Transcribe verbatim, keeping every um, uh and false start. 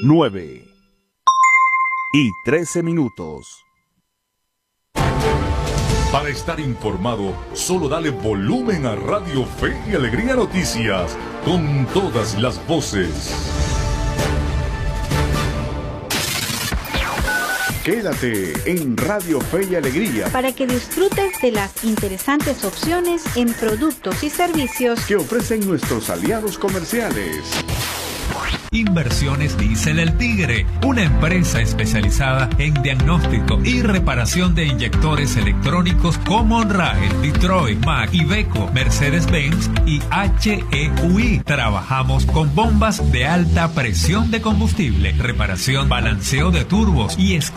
nueve y trece minutos. Para estar informado, solo dale volumen a Radio Fe y Alegría Noticias, con todas las voces. Quédate en Radio Fe y Alegría para que disfrutes de las interesantes opciones en productos y servicios que ofrecen nuestros aliados comerciales. Inversiones Diesel El Tigre, una empresa especializada en diagnóstico y reparación de inyectores electrónicos como Honrail, Detroit, Mack, Iveco, Mercedes-Benz y H E U I. Trabajamos con bombas de alta presión de combustible, reparación, balanceo de turbos y